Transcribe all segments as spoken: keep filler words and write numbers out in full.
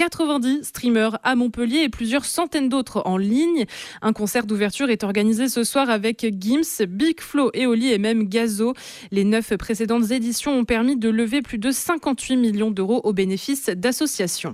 quatre-vingt-dix streamers à Montpellier et plusieurs centaines d'autres en ligne. Un concert d'ouverture est organisé ce soir avec Gims, Big Flo et Oli et même Gazo. Les neuf précédentes éditions ont permis de lever plus de cinquante-huit millions d'euros au bénéfice d'associations.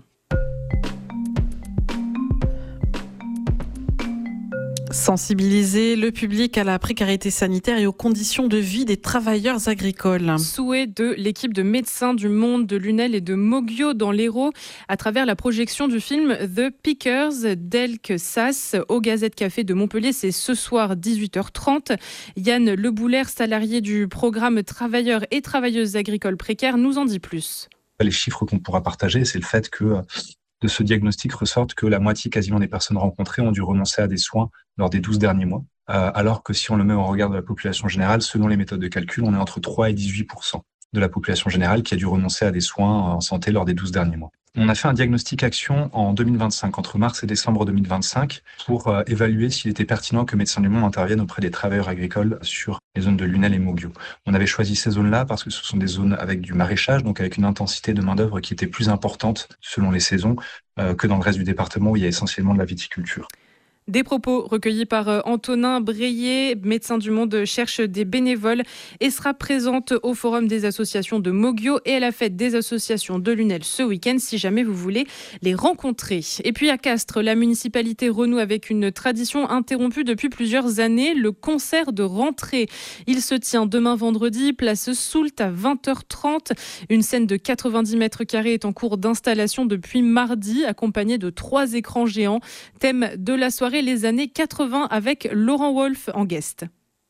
Sensibiliser le public à la précarité sanitaire et aux conditions de vie des travailleurs agricoles. Souhait de l'équipe de médecins du Monde, de l'U N E L et de Mogio dans l'Hérault à travers la projection du film The Pickers d'Elk Sass au Gazette Café de Montpellier. C'est ce soir dix-huit heures trente. Yann Leboulaire, salarié du programme Travailleurs et Travailleuses agricoles précaires, nous en dit plus. Les chiffres qu'on pourra partager, c'est le fait que de ce diagnostic ressorte que la moitié quasiment des personnes rencontrées ont dû renoncer à des soins lors des douze derniers mois, euh, alors que si on le met en regard de la population générale, selon les méthodes de calcul, on est entre trois et dix-huit pour cent de la population générale qui a dû renoncer à des soins en santé lors des douze derniers mois. On a fait un diagnostic action en deux mille vingt-cinq, entre mars et décembre deux mille vingt-cinq, pour euh, évaluer s'il était pertinent que Médecins du Monde interviennent auprès des travailleurs agricoles sur les zones de l'U N E L et Mogio. On avait choisi ces zones-là parce que ce sont des zones avec du maraîchage, donc avec une intensité de main-d'œuvre qui était plus importante selon les saisons euh, que dans le reste du département où il y a essentiellement de la viticulture. Des propos recueillis par Antonin Breillet, Médecins du Monde cherche des bénévoles et sera présente au Forum des associations de Mogio et à la fête des associations de l'U N E L ce week-end si jamais vous voulez les rencontrer. Et puis à Castres, la municipalité renoue avec une tradition interrompue depuis plusieurs années, le concert de rentrée. Il se tient demain vendredi, place Soult à vingt heures trente. Une scène de quatre-vingt-dix mètres carrés est en cours d'installation depuis mardi, accompagnée de trois écrans géants. Thème de la soirée, les années quatre-vingts avec Laurent Wolf en guest.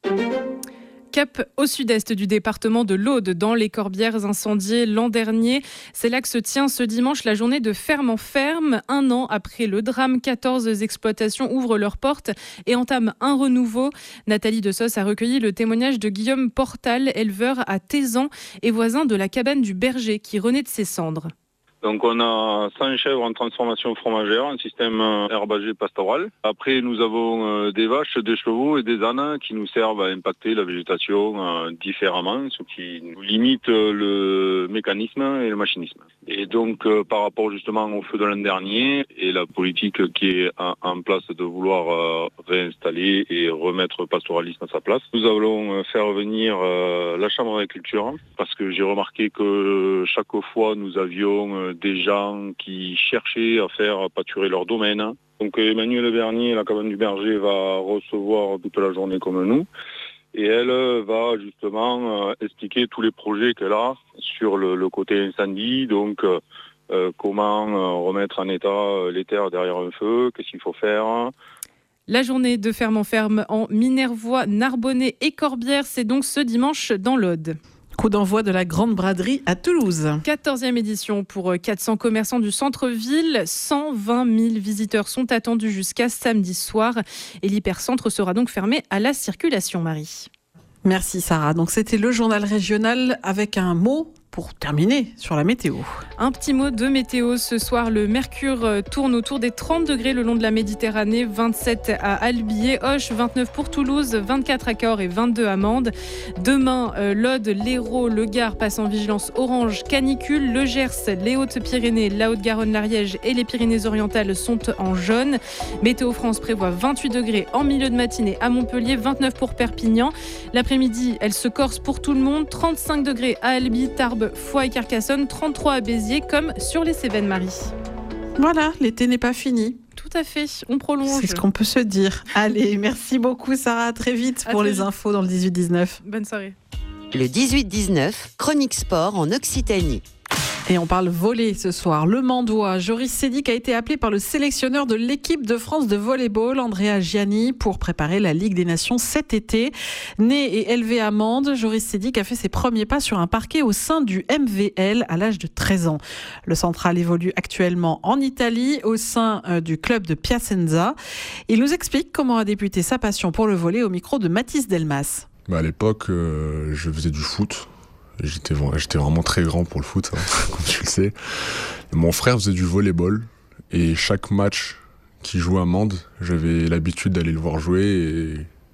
Cap au sud-est du département de l'Aude, dans les Corbières incendiées l'an dernier. C'est là que se tient ce dimanche la journée de Ferme en Ferme. Un an après le drame, quatorze exploitations ouvrent leurs portes et entament un renouveau. Nathalie Dessos a recueilli le témoignage de Guillaume Portal, éleveur à Tézan et voisin de la cabane du berger qui renaît de ses cendres. Donc on a cent chèvres en transformation fromagère, un système herbager pastoral. Après nous avons euh, des vaches, des chevaux et des ânes qui nous servent à impacter la végétation euh, différemment, ce qui nous limite euh, le mécanisme et le machinisme. Et donc euh, par rapport justement au feu de l'an dernier et la politique qui est en, en place de vouloir euh, réinstaller et remettre le pastoralisme à sa place, nous allons euh, faire venir euh, la Chambre d'agriculture parce que j'ai remarqué que chaque fois nous avions euh, des gens qui cherchaient à faire pâturer leur domaine. Donc Emmanuel Bernier, la cabane du berger, va recevoir toute la journée comme nous. Et elle va justement euh, expliquer tous les projets qu'elle a sur le, le côté incendie, donc euh, comment euh, remettre en état les terres derrière un feu, qu'est-ce qu'il faut faire. La journée de Ferme en Ferme en Minervois, Narbonnais et Corbières, c'est donc ce dimanche dans l'Aude. Coup d'envoi de la Grande Braderie à Toulouse. quatorzième édition pour quatre cents commerçants du centre-ville. cent vingt mille visiteurs sont attendus jusqu'à samedi soir. Et l'hypercentre sera donc fermé à la circulation, Marie. Merci Sarah. Donc c'était le journal régional avec un mot pour terminer sur la météo. Un petit mot de météo. Ce soir, le mercure tourne autour des trente degrés le long de la Méditerranée. vingt-sept à Albi et Auch, vingt-neuf pour Toulouse, vingt-quatre à Cahors et vingt-deux à Mende. Demain, euh, l'Aude, l'Hérault, le Gard passent en vigilance orange canicule. Le Gers, les Hautes-Pyrénées, la Haute-Garonne, l'Ariège et les Pyrénées-Orientales sont en jaune. Météo France prévoit vingt-huit degrés en milieu de matinée à Montpellier, vingt-neuf pour Perpignan. L'après-midi, elle se corse pour tout le monde. trente-cinq degrés à Albi, Tarbes, Foix et Carcassonne, trente-trois à Béziers, comme sur les Cévennes, Marie. Voilà, l'été n'est pas fini. Tout à fait, on prolonge. C'est ce qu'on peut se dire. Allez, merci beaucoup Sarah, à très vite pour les infos dans le dix-huit dix-neuf. Bonne soirée. Le dix-huit dix-neuf, chronique sport en Occitanie. Et on parle volley ce soir. Le Mandois, Joris Sédic a été appelé par le sélectionneur de l'équipe de France de volleyball, Andrea Gianni, pour préparer la Ligue des Nations cet été. Né et élevé à Mende, Joris Sédic a fait ses premiers pas sur un parquet au sein du M V L à l'âge de treize ans. Le central évolue actuellement en Italie au sein du club de Piacenza. Il nous explique comment a débuté sa passion pour le volley au micro de Mathis Delmas. Bah à l'époque, euh, je faisais du foot. J'étais, j'étais vraiment très grand pour le foot, hein, comme tu le sais. Et mon frère faisait du volleyball. Et chaque match qu'il jouait à Mende, j'avais l'habitude d'aller le voir jouer. Et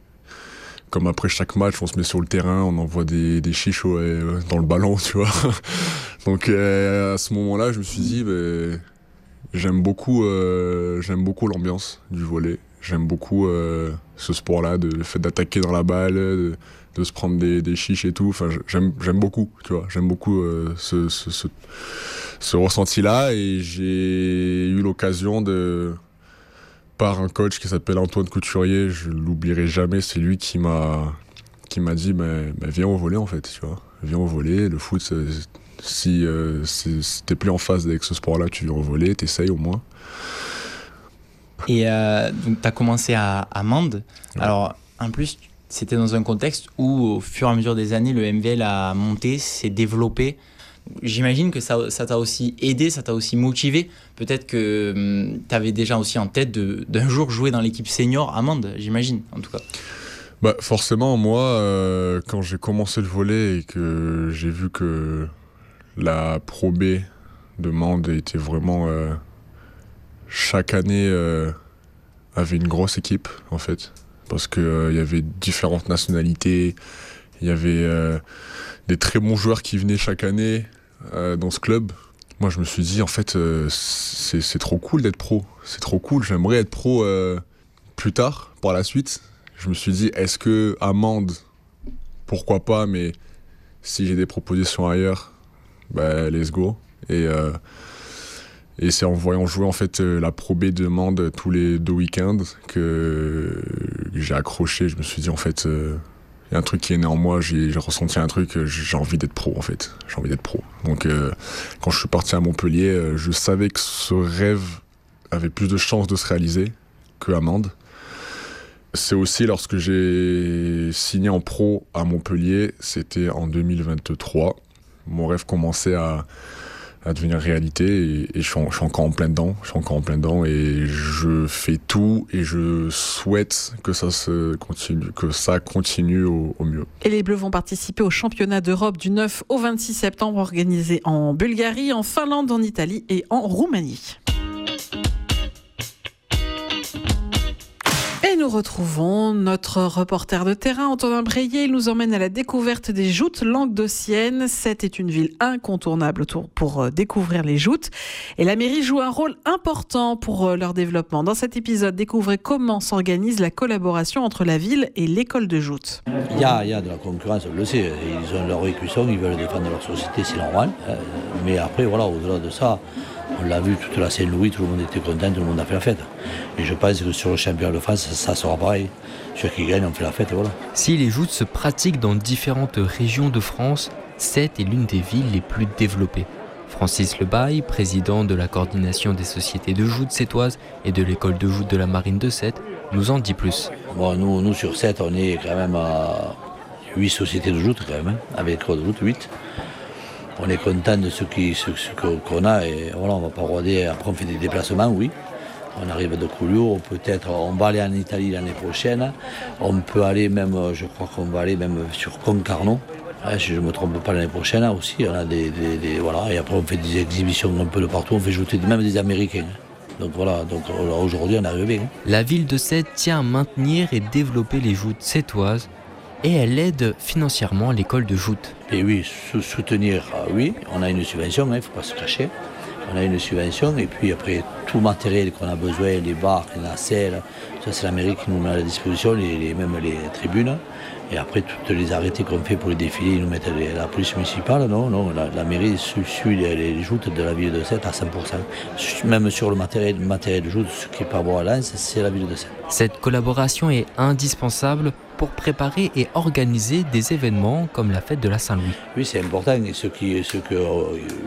comme après chaque match, on se met sur le terrain, on envoie des, des chiches dans le ballon, tu vois. Donc euh, à ce moment-là, je me suis dit, bah, J'aime beaucoup, euh, j'aime beaucoup l'ambiance du volley. J'aime beaucoup euh, ce sport-là, de, le fait d'attaquer dans la balle, de, de se prendre des, des chiches et tout. Enfin, j'aime, j'aime beaucoup, tu vois. J'aime beaucoup euh, ce, ce, ce, ce ressenti-là. Et j'ai eu l'occasion de, par un coach qui s'appelle Antoine Couturier, je l'oublierai jamais. C'est lui qui m'a, qui m'a dit, bah, bah, viens au volley en fait, tu vois. Viens au volley. Le foot, c'est, si, euh, si t'es plus en phase avec ce sport-là, tu viens au volley, t'essayes au moins. Et euh, donc, tu as commencé à, à Mende. Ouais. Alors, en plus, c'était dans un contexte où, au fur et à mesure des années, le M V L a monté, s'est développé. J'imagine que ça, ça t'a aussi aidé, ça t'a aussi motivé. Peut-être que hum, tu avais déjà aussi en tête de, d'un jour jouer dans l'équipe senior à Mende, j'imagine, en tout cas. Bah, forcément, moi, euh, quand j'ai commencé le volley et que j'ai vu que la Pro B de Mende était vraiment... Euh, chaque année euh, avait une grosse équipe en fait, parce qu'il euh, y avait différentes nationalités, il y avait euh, des très bons joueurs qui venaient chaque année euh, dans ce club. Moi je me suis dit en fait euh, c'est, c'est trop cool d'être pro, c'est trop cool, j'aimerais être pro euh, plus tard, par la suite. Je me suis dit est-ce que à Mende, pourquoi pas, mais si j'ai des propositions ailleurs, bah let's go. Et euh, Et c'est en voyant jouer en fait la Pro B de Mende tous les deux week-ends que j'ai accroché. Je me suis dit en fait, il euh, y a un truc qui est né en moi. J'ai, j'ai ressenti un truc. J'ai envie d'être pro en fait. J'ai envie d'être pro. Donc euh, quand je suis parti à Montpellier, euh, je savais que ce rêve avait plus de chances de se réaliser qu'à Mende. C'est aussi lorsque j'ai signé en pro à Montpellier, c'était en deux mille vingt-trois. Mon rêve commençait à à devenir réalité et, et je, suis en, je suis encore en plein dedans, je suis encore en plein dedans et je fais tout et je souhaite que ça se continue, que ça continue au, au mieux. Et les Bleus vont participer au championnat d'Europe du neuf au vingt-six septembre organisé en Bulgarie, en Finlande, en Italie et en Roumanie. Et nous retrouvons notre reporter de terrain, Antonin Breillet. Il nous emmène à la découverte des joutes languedociennes. Sète est une ville incontournable pour découvrir les joutes. Et la mairie joue un rôle important pour leur développement. Dans cet épisode, découvrez comment s'organise la collaboration entre la ville et l'école de joute. Il y a, il y a de la concurrence, on le sait. Ils ont leur écusson, ils veulent défendre leur société, c'est normal. Mais après, voilà, au-delà de ça, on l'a vu toute la Saint-Louis, tout le monde était content, tout le monde a fait la fête. Et je pense que sur le championnat de France, ça sera pareil. Ceux qui gagnent, on fait la fête, et voilà. Si les joutes se pratiquent dans différentes régions de France, Sète est l'une des villes les plus développées. Francis Lebaille, président de la coordination des sociétés de joute sétoises et de l'école de joute de la Marine de Sète, nous en dit plus. Bon, nous, nous sur Sète, on est quand même à huit sociétés de joute, quand même, hein, avec l'école de joute, huit. On est content de ce, qui, ce, ce qu'on a et voilà, on va pas roder. Après, on fait des déplacements, oui. On arrive de Collioure, peut-être, on va aller en Italie l'année prochaine. On peut aller même, je crois qu'on va aller même sur Concarneau. Ouais, si je ne me trompe pas, l'année prochaine aussi. On a des, des, des, voilà. Et après, on fait des exhibitions un peu de partout. On fait jouer même des Américains. Donc voilà, donc aujourd'hui, on arrive bien. La ville de Sète tient à maintenir et développer les joutes sétoises. Et elle aide financièrement l'école de joute. Et oui, soutenir, oui, on a une subvention, il hein, ne faut pas se cacher. On a une subvention et puis après tout le matériel qu'on a besoin, les bars, les nacelles, ça c'est la mairie qui nous met à la disposition, les, les, même les tribunes. Et après toutes les arrêtés qu'on fait pour les défilés, ils nous mettent les, la police municipale. Non, non, la, la mairie suit les, les joutes de la ville de Sète à cent pour cent. Même sur le matériel, le matériel de joute, ce qui est par bois à Lens, c'est la ville de Sète. Cette collaboration est indispensable pour préparer et organiser des événements comme la fête de la Saint-Louis. Oui, c'est important. Et ce, qui, ce que euh,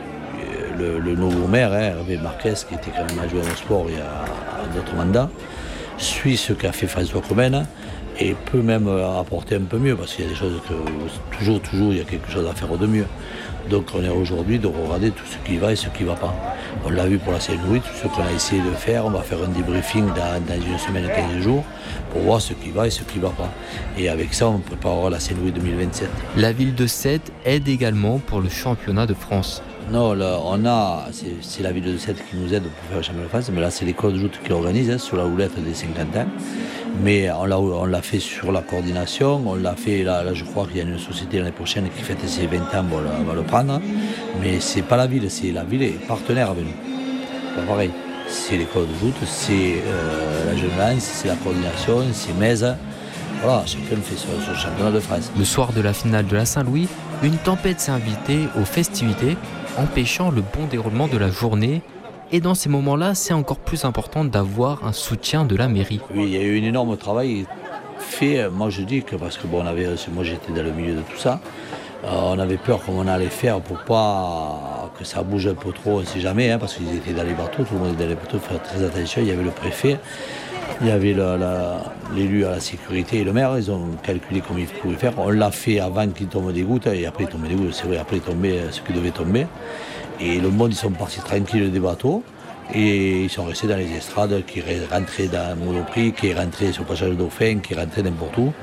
le, le nouveau maire, hein, Hervé Marquez, qui était quand même adjoint au sport il y a d'autres mandats, suit ce qu'a fait François Comène et peut même apporter un peu mieux, parce qu'il y a des choses que toujours, toujours, il y a quelque chose à faire de mieux. Donc on est aujourd'hui de regarder tout ce qui va et ce qui ne va pas. On l'a vu pour la Saint-Louis, tout ce qu'on a essayé de faire, on va faire un débriefing dans, dans une semaine et quinze jours pour voir ce qui va et ce qui ne va pas. Et avec ça, on préparera la Saint-Louis deux mille vingt-sept. La ville de Sète aide également pour le championnat de France. Non, là, on a, c'est, c'est la ville de Sète qui nous aide pour faire le championnat de France, mais là c'est l'école de joute qui l'organise, hein, sous la houlette des cinquante ans. Mais on l'a, on l'a fait sur la coordination, on l'a fait, là, là je crois qu'il y a une société l'année prochaine qui fête ses vingt ans, on va le prendre. Mais c'est pas la ville, c'est la ville est partenaire avec nous. C'est pas pareil. c'est l'école de joute, c'est euh, la jeune lance, c'est la coordination, c'est Metz. Voilà, chacun fait son, son championnat de France. Le soir de la finale de la Saint-Louis, une tempête s'est invitée aux festivités, empêchant le bon déroulement de la journée. Et dans ces moments-là, c'est encore plus important d'avoir un soutien de la mairie. Oui, il y a eu un énorme travail fait. Moi, je dis que parce que bon, on avait, moi, j'étais dans le milieu de tout ça. Euh, on avait peur comment on allait faire pour pas que ça bouge un peu trop, on ne sait jamais, hein, parce qu'ils étaient dans les bateaux, tout le monde était dans les bateaux, il faut faire très attention. Il y avait le préfet, il y avait la, la, l'élu à la sécurité et le maire, ils ont calculé comment ils pouvaient faire. On l'a fait avant qu'il tombe des gouttes, et après il tombait des gouttes, c'est vrai, après il tombait ce qui devait tomber. Et le monde, ils sont partis tranquilles des bateaux, et ils sont restés dans les estrades, qui rentraient dans Monoprix, qui rentraient sur le passage de Dauphin, qui rentraient n'importe où.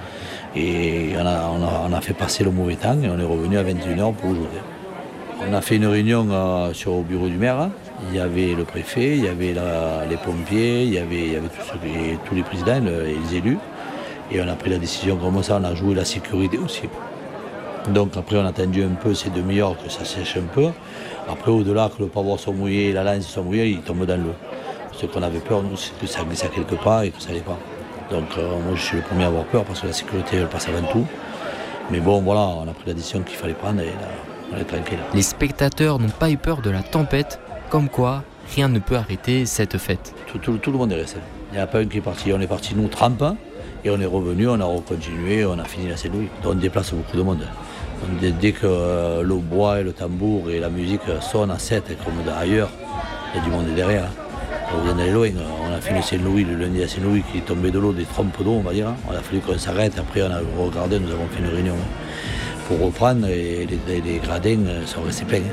Et on a, on, a, on a fait passer le mauvais temps et on est revenu à vingt et une heures pour aujourd'hui. On a fait une réunion euh, sur, au bureau du maire. Il y avait le préfet, il y avait la, les pompiers, il y avait, il y avait tous, ceux, et, tous les présidents le, et les élus. Et on a pris la décision comme ça, on a joué la sécurité aussi. Donc après on a attendu un peu ces demi-heures que ça sèche un peu. Après au-delà que le pavot soit mouillé, la lance soit mouillée, il tombe dans l'eau. Ce qu'on avait peur, nous, c'est que ça glissait quelque part et que ça n'allait pas. Donc euh, moi je suis le premier à avoir peur parce que la sécurité elle passe avant tout. Mais bon voilà, on a pris la décision qu'il fallait prendre et là, on est tranquille. Les spectateurs n'ont pas eu peur de la tempête, comme quoi rien ne peut arrêter cette fête. Tout, tout, tout le monde est resté. Il n'y en a pas un qui est parti. On est parti nous trempe et on est revenu, on a recontinué, on a fini la Saint-Louis. Donc on déplace beaucoup de monde. Donc, dès, dès que euh, le bois et le tambour et la musique sonnent à sept comme ailleurs, il y a du monde derrière. On vient d'aller loin, on a fait le Saint-Louis, le lundi à Saint-Louis qui est tombé de l'eau, des trompes d'eau on va dire. On a fallu qu'on s'arrête, après on a regardé, nous avons fait une réunion pour reprendre et les, les gradins sont restés pleins.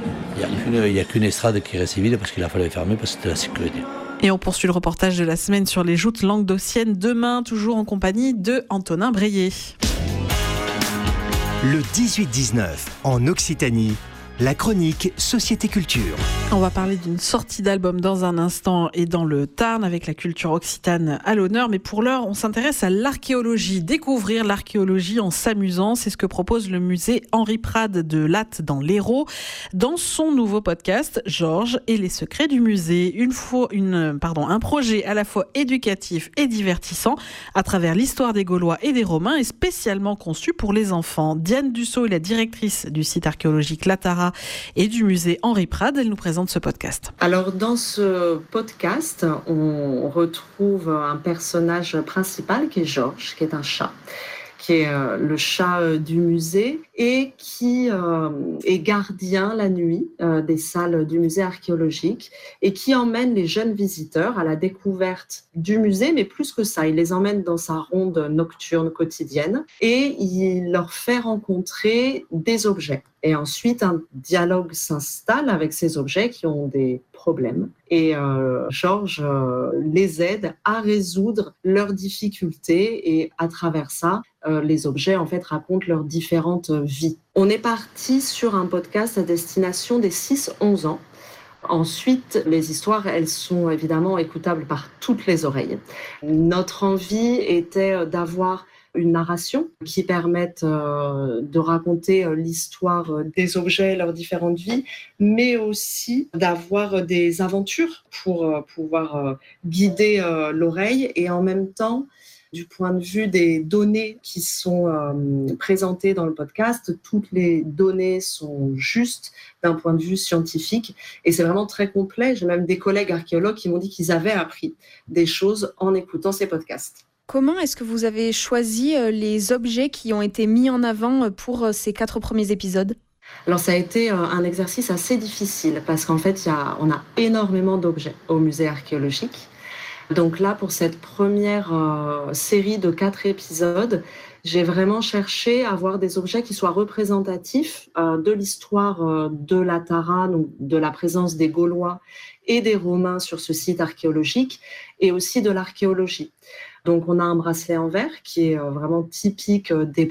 Il n'y a qu'une estrade qui est restée vide parce qu'il a fallu fermer parce que c'était la sécurité. Et on poursuit le reportage de la semaine sur les joutes languedociennes demain, toujours en compagnie de Antonin Breillet. Le dix-huit dix-neuf, en Occitanie, la chronique Société Culture. On va parler d'une sortie d'album dans un instant et dans le Tarn avec la culture occitane à l'honneur. Mais pour l'heure, on s'intéresse à l'archéologie. Découvrir l'archéologie en s'amusant, c'est ce que propose le musée Henri Prade de Latte dans l'Hérault. Dans son nouveau podcast, Georges et les secrets du musée. Une fois, une, pardon, un projet à la fois éducatif et divertissant à travers l'histoire des Gaulois et des Romains et spécialement conçu pour les enfants. Diane Dussault est la directrice du site archéologique Latara et du musée Henri Prade. Elle nous présente ce podcast. Alors dans ce podcast, on retrouve un personnage principal qui est Georges, qui est un chat, qui est euh, le chat euh, du musée et qui euh, est gardien la nuit euh, des salles du musée archéologique et qui emmène les jeunes visiteurs à la découverte du musée, mais plus que ça, il les emmène dans sa ronde nocturne quotidienne et il leur fait rencontrer des objets. Et ensuite, un dialogue s'installe avec ces objets qui ont des problèmes. Et euh, Georges euh, les aide à résoudre leurs difficultés et à travers ça, euh, les objets en fait racontent leurs différentes vies. On est parti sur un podcast à destination des six onze ans. Ensuite, les histoires, elles sont évidemment écoutables par toutes les oreilles. Notre envie était d'avoir une narration qui permette euh, de raconter euh, l'histoire des objets, leurs différentes vies, mais aussi d'avoir des aventures pour euh, pouvoir euh, guider euh, l'oreille et en même temps, du point de vue des données qui sont euh, présentées dans le podcast, toutes les données sont justes d'un point de vue scientifique et c'est vraiment très complet. J'ai même des collègues archéologues qui m'ont dit qu'ils avaient appris des choses en écoutant ces podcasts. Comment est-ce que vous avez choisi les objets qui ont été mis en avant pour ces quatre premiers épisodes ? Alors ça a été un exercice assez difficile parce qu'en fait, il y a, on a énormément d'objets au musée archéologique. Donc là, pour cette première euh, série de quatre épisodes, j'ai vraiment cherché à avoir des objets qui soient représentatifs euh, de l'histoire euh, de la Tara, donc de la présence des Gaulois et des Romains sur ce site archéologique et aussi de l'archéologie. Donc, on a un bracelet en verre qui est vraiment typique des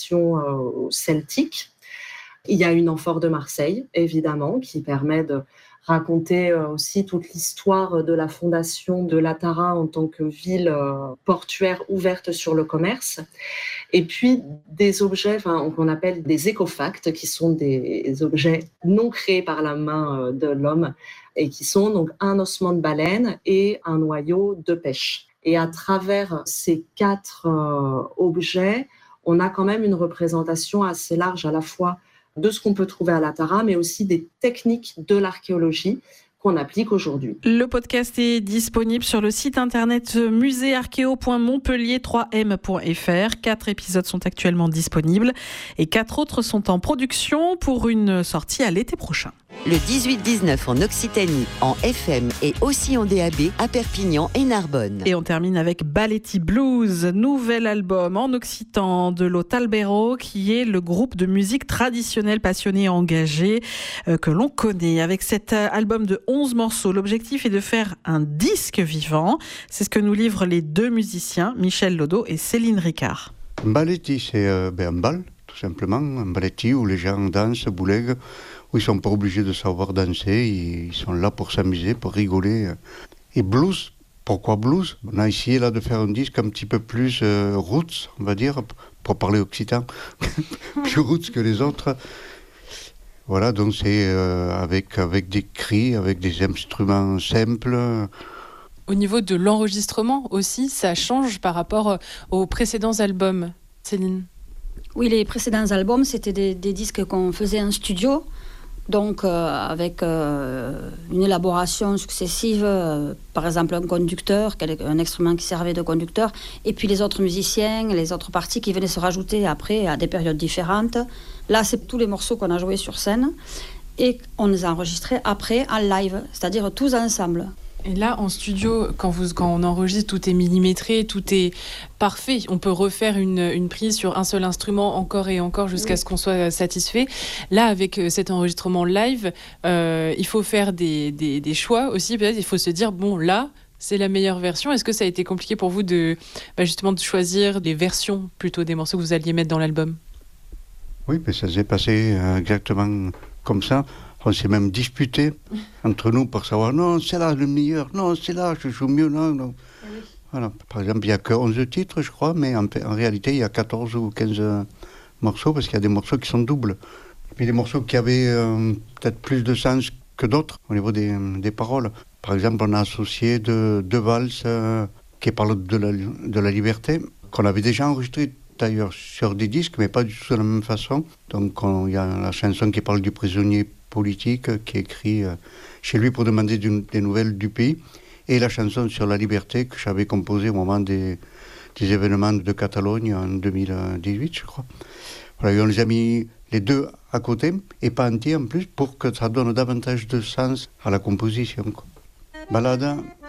populations celtiques. Il y a une amphore de Marseille, évidemment, qui permet de raconter aussi toute l'histoire de la fondation de la Tara en tant que ville portuaire ouverte sur le commerce. Et puis des objets enfin, qu'on appelle des écofacts, qui sont des objets non créés par la main de l'homme et qui sont donc un ossement de baleine et un noyau de pêche. Et à travers ces quatre euh, objets, on a quand même une représentation assez large à la fois de ce qu'on peut trouver à la Tara, mais aussi des techniques de l'archéologie qu'on applique aujourd'hui. Le podcast est disponible sur le site internet musée archéo point montpellier trois m point f r. Quatre épisodes sont actuellement disponibles et quatre autres sont en production pour une sortie à l'été prochain. Le dix-huit dix-neuf en Occitanie, en F M et aussi en D A B à Perpignan et Narbonne. Et on termine avec Balletti Blues, nouvel album en occitan de Lo Talbero, qui est le groupe de musique traditionnelle passionné et engagé euh, que l'on connaît. Avec cet album de onze morceaux, l'objectif est de faire un disque vivant. C'est ce que nous livrent les deux musiciens, Michel Lodo et Céline Ricard. Balletti, c'est euh, ben, un bal, tout simplement. Un balletti où les gens dansent, boulèguent, où ils ne sont pas obligés de savoir danser, ils sont là pour s'amuser, pour rigoler. Et blues, pourquoi blues ? On a essayé là de faire un disque un petit peu plus euh, roots, on va dire, pour parler occitan, plus roots que les autres. Voilà, donc c'est euh, avec, avec des cris, avec des instruments simples. Au niveau de l'enregistrement aussi, ça change par rapport aux précédents albums, Céline ? Oui, les précédents albums, c'était des, des disques qu'on faisait en studio. Donc, euh, avec euh, une élaboration successive, euh, par exemple un conducteur, un instrument qui servait de conducteur, et puis les autres musiciens, les autres parties qui venaient se rajouter après à des périodes différentes. Là, c'est tous les morceaux qu'on a joués sur scène, et on les a enregistrés après en live, c'est-à-dire tous ensemble. Et là, en studio, quand, vous, quand on enregistre, tout est millimétré, tout est parfait. On peut refaire une, une prise sur un seul instrument encore et encore jusqu'à oui. ce qu'on soit satisfait. Là, avec cet enregistrement live, euh, il faut faire des, des, des choix aussi. Peut-être il faut se dire, bon, là, c'est la meilleure version. Est-ce que ça a été compliqué pour vous de, bah, justement, de choisir des versions plutôt des morceaux que vous alliez mettre dans l'album ? Oui, mais ça s'est passé euh, exactement comme ça. On s'est même disputé entre nous pour savoir non, c'est là le meilleur, non, c'est là, je joue mieux, non, non. Oui. Voilà. Par exemple, il n'y a que onze titres, je crois, mais en, en réalité, il y a quatorze ou quinze morceaux parce qu'il y a des morceaux qui sont doubles. Et puis des morceaux qui avaient euh, peut-être plus de sens que d'autres au niveau des, des paroles. Par exemple, on a associé deux, deux valses euh, qui parlent de la, de la liberté, qu'on avait déjà enregistrées d'ailleurs sur des disques, mais pas du tout de la même façon. Donc, il y a la chanson qui parle du prisonnier politique qui est écrit euh, chez lui pour demander du, des nouvelles du pays, et la chanson sur la liberté que j'avais composée au moment des, des événements de Catalogne en deux mille dix-huit, je crois. Voilà, et on les a mis les deux à côté, et pas entiers en plus, pour que ça donne davantage de sens à la composition, quoi. Balade